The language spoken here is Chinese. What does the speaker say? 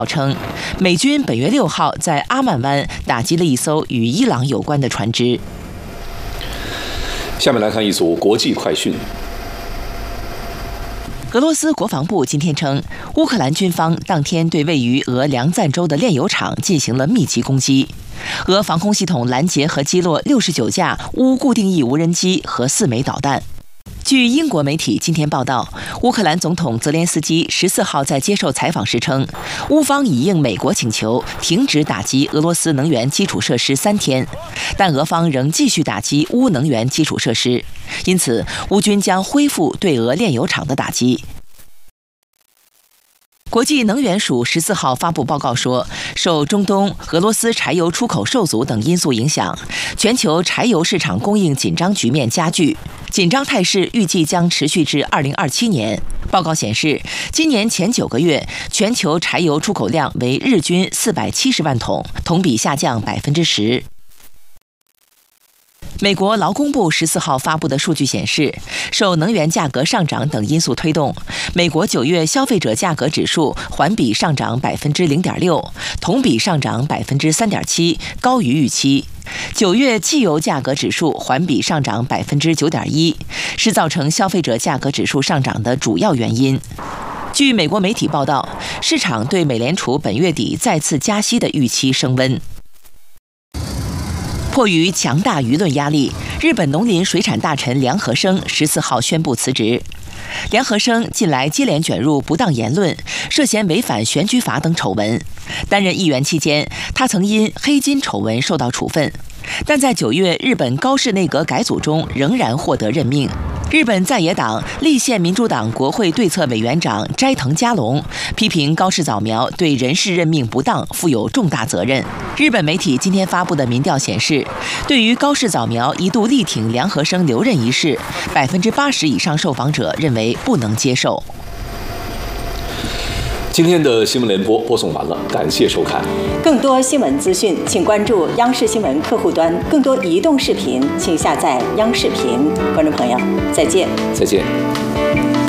称，美军本月6号在阿曼湾打击了一艘与伊朗有关的船只。 下面来看一组国际快讯。 俄罗斯国防部今天称，乌克兰军方当天对位于俄梁赞州的炼油厂进行了密集攻击，俄防空系统拦截和击落69架乌固定翼无人机和4枚导弹。据英国媒体今天报道，乌克兰总统泽连斯基14号在接受采访时称，乌方已应美国请求停止打击俄罗斯能源基础设施3天，但俄方仍继续打击乌能源基础设施，因此乌军将恢复对俄炼油厂的打击。国际能源署14号发布报告说，受中东、俄罗斯柴油出口受阻等因素影响，全球柴油市场供应紧张局面加剧，紧张态势预计将持续至2027年。报告显示，今年前9个月，全球柴油出口量为日均470万桶，同比下降10%。美国劳工部14号发布的数据显示，受能源价格上涨等因素推动，美国9月消费者价格指数环比上涨0.6%，同比上涨3.7%，高于预期。9月汽油价格指数环比上涨9.1%，是造成消费者价格指数上涨的主要原因。据美国媒体报道，市场对美联储本月底再次加息的预期升温。迫于强大舆论压力，日本农林水产大臣梁和生14号宣布辞职。梁和生近来接连卷入不当言论、涉嫌违反选举法等丑闻。担任议员期间，他曾因黑金丑闻受到处分，但在9月日本高市内阁改组中仍然获得任命。日本在野党立宪民主党国会对策委员长斋藤嘉龙批评高市早苗对人事任命不当负有重大责任。日本媒体今天发布的民调显示，对于高市早苗一度力挺梁和生留任一事，80%以上受访者认为不能接受。 今天的新闻联播播送完了，感谢收看。 更多新闻资讯，请关注央视新闻客户端；更多移动视频，请下载央视频。观众朋友，再见。 再见。